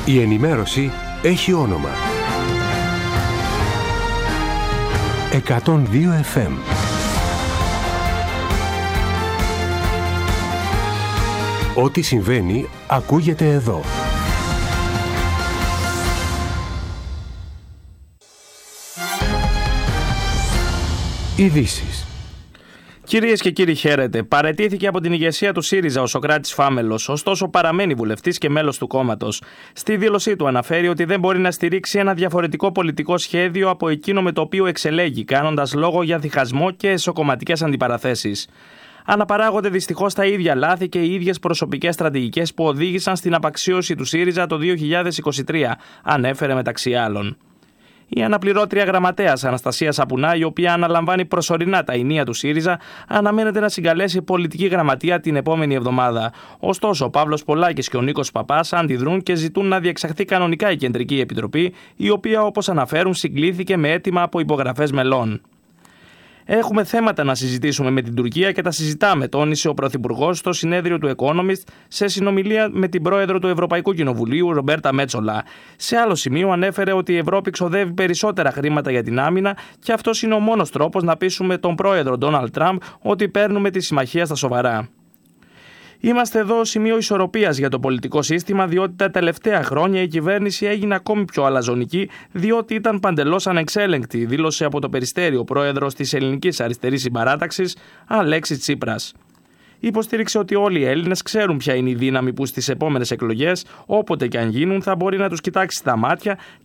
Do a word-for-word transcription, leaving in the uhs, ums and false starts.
Η ενημέρωση έχει όνομα. εκατόν δύο εφ εμ. Ό,τι συμβαίνει ακούγεται εδώ. Ειδήσεις. Κυρίες και κύριοι, χαίρετε. Παραιτήθηκε από την ηγεσία του ΣΥΡΙΖΑ ο Σωκράτης Φάμελος, ωστόσο παραμένει βουλευτής και μέλος του κόμματος. Στη δήλωσή του αναφέρει ότι δεν μπορεί να στηρίξει ένα διαφορετικό πολιτικό σχέδιο από εκείνο με το οποίο εξελέγει, κάνοντας λόγο για διχασμό και εσωκομματικές αντιπαραθέσεις. Αναπαράγονται δυστυχώς τα ίδια λάθη και οι ίδιες προσωπικές στρατηγικές που οδήγησαν στην απαξίωση του ΣΥΡΙΖΑ το δύο χιλιάδες είκοσι τρία, ανέφερε μεταξύ άλλων. Η αναπληρώτρια γραμματέας Αναστασία Σαπουνά, η οποία αναλαμβάνει προσωρινά τα ηνία του ΣΥΡΙΖΑ, αναμένεται να συγκαλέσει πολιτική γραμματεία την επόμενη εβδομάδα. Ωστόσο, ο Παύλος Πολάκης και ο Νίκος Παπάς αντιδρούν και ζητούν να διεξαχθεί κανονικά η Κεντρική Επιτροπή, η οποία, όπως αναφέρουν, συγκλήθηκε με αίτημα από υπογραφές μελών. Έχουμε θέματα να συζητήσουμε με την Τουρκία και τα συζητάμε, τόνισε ο Πρωθυπουργός στο συνέδριο του Economist σε συνομιλία με την πρόεδρο του Ευρωπαϊκού Κοινοβουλίου, Ρομπέρτα Μέτσολα. Σε άλλο σημείο ανέφερε ότι η Ευρώπη ξοδεύει περισσότερα χρήματα για την άμυνα και αυτός είναι ο μόνος τρόπος να πείσουμε τον πρόεδρο Ντόναλντ Τραμπ ότι παίρνουμε τη συμμαχία στα σοβαρά. Είμαστε εδώ σημείο ισορροπίας για το πολιτικό σύστημα, διότι τα τελευταία χρόνια η κυβέρνηση έγινε ακόμη πιο αλαζονική, διότι ήταν παντελώς ανεξέλεγκτη, δήλωσε από το Περιστέριο ο πρόεδρος της Ελληνικής Αριστερής Συμπαράταξης, Αλέξης Τσίπρας. Υποστήριξε ότι όλοι οι Έλληνες ξέρουν ποια είναι η δύναμη που στις επόμενες εκλογές, όποτε και αν γίνουν, θα μπορεί να τους κοιτάξει στα μάτια